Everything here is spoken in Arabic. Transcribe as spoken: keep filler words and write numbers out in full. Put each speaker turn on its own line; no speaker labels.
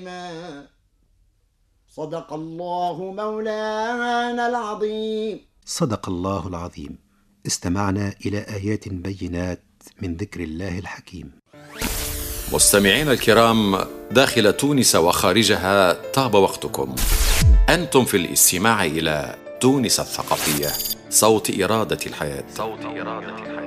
صدق الله مولانا العظيم.
صدق الله العظيم. استمعنا إلى آيات بينات من ذكر الله الحكيم.
مستمعين الكرام داخل تونس وخارجها، طاب وقتكم. أنتم في الاستماع إلى تونس الثقافية، صوت إرادة الحياة. صوت إرادة الحياة.